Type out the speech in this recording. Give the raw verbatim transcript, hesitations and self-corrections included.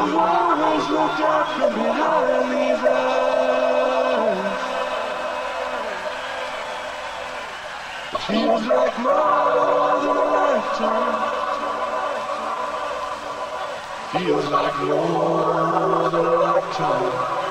I've always looked out from behind these eyes. It feels like more than a lifetime. Feels like more than a lifetime.